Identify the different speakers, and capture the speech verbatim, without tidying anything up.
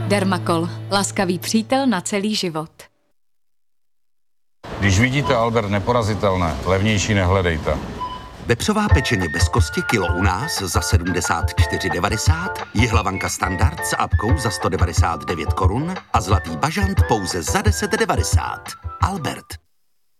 Speaker 1: Dermakol. Laskavý přítel na celý život.
Speaker 2: Když vidíte Albert neporazitelné, levnější nehledejte.
Speaker 3: Vepřová pečeně bez kosti kilo u nás za sedmdesát čtyři devadesát, jihlavanka standard s apkou za sto devadesát devět korun a zlatý bažant pouze za deset devadesát. Albert.